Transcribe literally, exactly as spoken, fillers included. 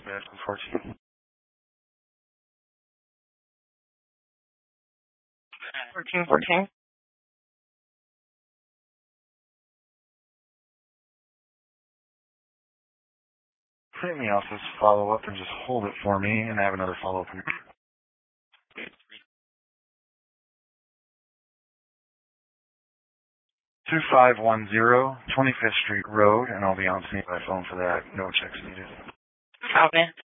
fourteen. fourteen fourteen. Print me off this follow-up and just hold it for me, and I have another follow-up. two five one zero, twenty-fifth Street Road, and I'll be on standby phone for that. No checks needed. Copy.